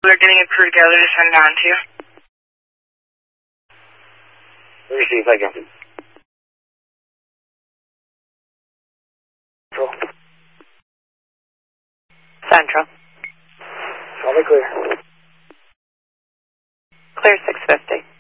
We're getting a crew together to send down to you. Receive, thank you. Central. Tell me clear. Clear 650.